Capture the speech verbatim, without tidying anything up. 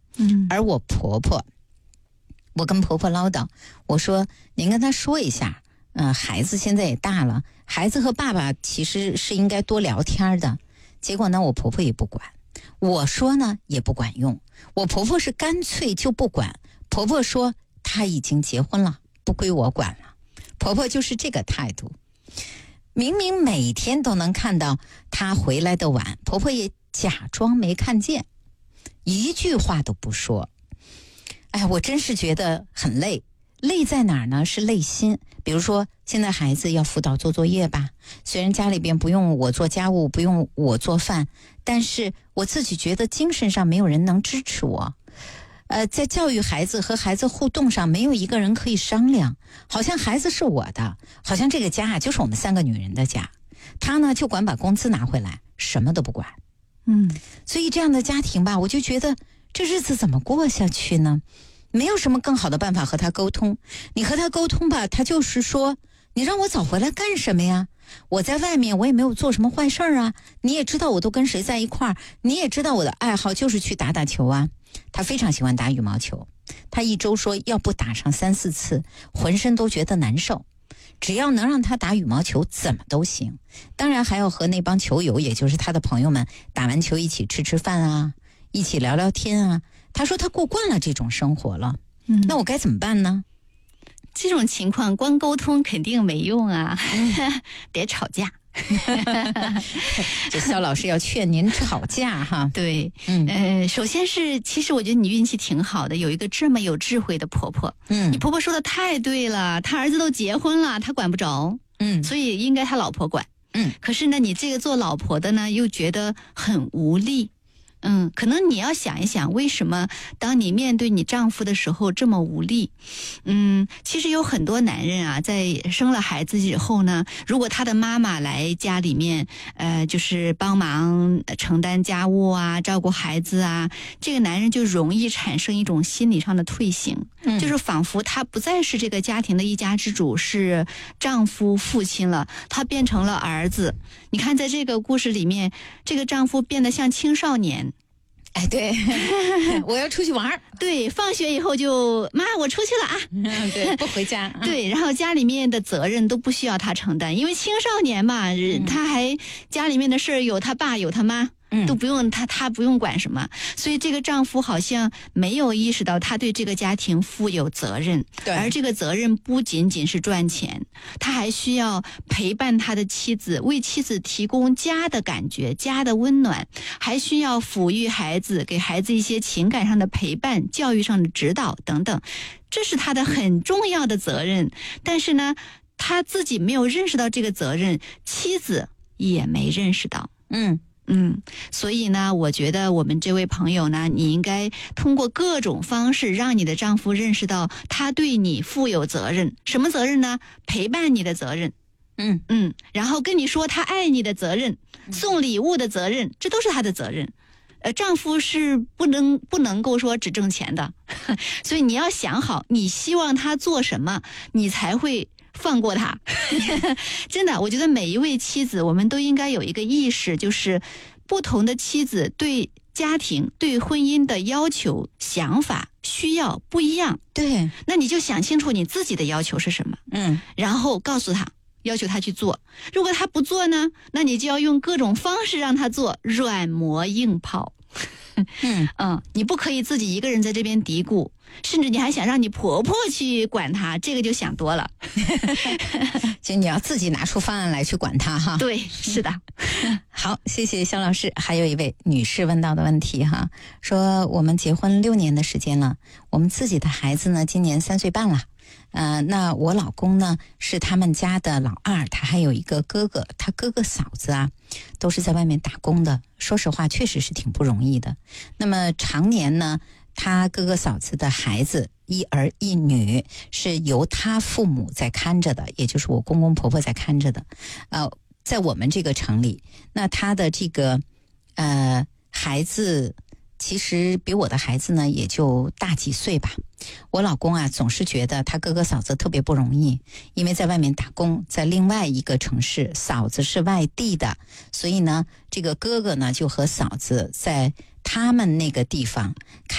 嗯， 而我婆婆，我跟婆婆唠叨，我说您跟她说一下，呃，孩子现在也大了，孩子和爸爸其实是应该多聊天的。结果呢，我婆婆也不管，我说呢也不管用，我婆婆是干脆就不管。婆婆说她已经结婚了，不归我管了。婆婆就是这个态度。明明每天都能看到她回来的晚，婆婆也假装没看见，一句话都不说。哎，我真是觉得很累。累在哪儿呢？是累心。比如说现在孩子要辅导做作业吧，虽然家里边不用我做家务，不用我做饭，但是我自己觉得精神上没有人能支持我。呃，在教育孩子和孩子互动上，没有一个人可以商量，好像孩子是我的，好像这个家啊就是我们三个女人的家，他呢就管把工资拿回来，什么都不管。 嗯， 所以这样的家庭吧，我就觉得这日子怎么过下去呢？没有什么更好的办法和他沟通。你和他沟通吧，他就是说你让我早回来干什么呀？我在外面我也没有做什么坏事啊，你也知道我都跟谁在一块儿，你也知道我的爱好就是去打打球啊。他非常喜欢打羽毛球，他一周说要不打上三四次浑身都觉得难受，只要能让他打羽毛球怎么都行。当然还要和那帮球友，也就是他的朋友们打完球一起吃吃饭啊，一起聊聊天啊。他说他过惯了这种生活了，嗯，那我该怎么办呢？ 这种情况光沟通肯定没用啊，得吵架。 这肖老师要劝您吵架哈。 对， 嗯， 呃，首先是，其实我觉得你运气挺好的，有一个这么有智慧的婆婆。 嗯， 你婆婆说的太对了，她儿子都结婚了，她管不着， 嗯， 所以应该她老婆管。 嗯， 可是呢，你这个做老婆的呢，又觉得很无力。嗯，可能你要想一想，为什么当你面对你丈夫的时候这么无力？嗯，其实有很多男人啊，在生了孩子以后呢，如果他的妈妈来家里面，呃，就是帮忙承担家务啊，照顾孩子啊，这个男人就容易产生一种心理上的退行，嗯，就是仿佛他不再是这个家庭的一家之主，是丈夫、父亲了，他变成了儿子。你看，在这个故事里面，这个丈夫变得像青少年。 哎，对，我要出去玩。 对，放学以后就妈，我出去了啊。 嗯，对，不回家。 对，然后家里面的责任都不需要他承担，因为青少年嘛，嗯、他还家里面的事儿有他爸有他妈。嗯，都不用他，他不用管什么，所以这个丈夫好像没有意识到他对这个家庭负有责任， 对， 而这个责任不仅仅是赚钱，他还需要陪伴他的妻子，为妻子提供家的感觉、家的温暖，还需要抚育孩子，给孩子一些情感上的陪伴、教育上的指导等等，这是他的很重要的责任。但是呢，他自己没有认识到这个责任，妻子也没认识到。 嗯。 嗯，所以呢，我觉得我们这位朋友呢，你应该通过各种方式让你的丈夫认识到他对你负有责任。什么责任呢？陪伴你的责任。 嗯嗯，然后跟你说他爱你的责任，送礼物的责任，这都是他的责任。呃，丈夫是不能不能够说只挣钱的，所以你要想好，你希望他做什么，你才会放过他。真的，我觉得每一位妻子，我们都应该有一个意识，就是不同的妻子对家庭、对婚姻的要求、想法、需要不一样。 对， 那你就想清楚你自己的要求是什么， 嗯， 然后告诉他，要求他去做。如果他不做呢，那你就要用各种方式让他做，软磨硬泡。 嗯嗯，你不可以自己一个人在这边嘀咕，甚至你还想让你婆婆去管他，这个就想多了。 就你要自己拿出方案来去管他哈。 对，是的。 好，谢谢肖老师。还有一位女士问到的问题哈，说我们结婚六年的时间了，我们自己的孩子呢今年三岁半了。呃，那我老公呢是他们家的老二，他还有一个哥哥，他哥哥嫂子啊都是在外面打工的，说实话确实是挺不容易的。那么常年呢，他哥哥嫂子的孩子一儿一女是由他父母在看着的，也就是我公公婆婆在看着的。呃，在我们这个城里，那他的这个呃孩子其实比我的孩子呢也就大几岁吧。我老公啊总是觉得他哥哥嫂子特别不容易，因为在外面打工，在另外一个城市，嫂子是外地的，所以呢这个哥哥呢就和嫂子在他们那个地方